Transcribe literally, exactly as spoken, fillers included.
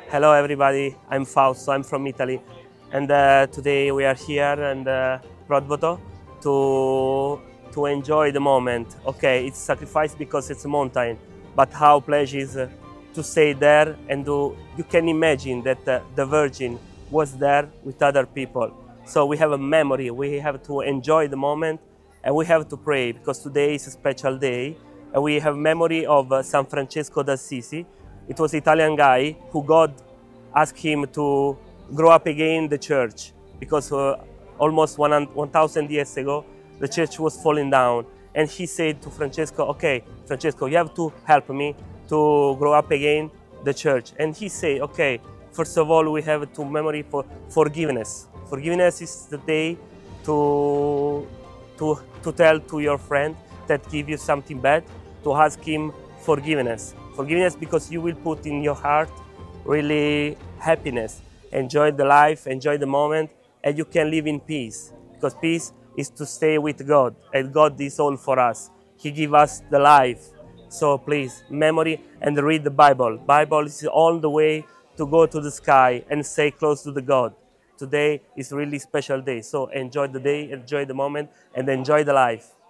Hello everybody, I'm Fausto, I'm from Italy, and uh, today we are here in uh, Rodboto to, to enjoy the moment. Okay, it's sacrifice because it's a mountain, but how pleasure is uh, to stay there and to, you can imagine that uh, the Virgin was there with other people. So we have a memory, we have to enjoy the moment and we have to pray because today is a special day and we have memory of uh, San Francesco d'Assisi. It was Italian guy who God asked him to grow up again the church because uh, almost one thousand years ago the church was falling down, and he said to Francesco, okay, Francesco, you have to help me to grow up again the church. And he said, okay, first of all we have to memory for forgiveness. Forgiveness is the day to to to tell to your friend that give you something bad, to ask him forgiveness. Forgiveness because you will put in your heart really happiness, enjoy the life, enjoy the moment, and you can live in peace. Because peace is to stay with God, and God is all for us. He give us the life. So please, memory and read the Bible. Bible is all the way to go to the sky and stay close to the God. Today is really special day. So enjoy the day, enjoy the moment, and enjoy the life.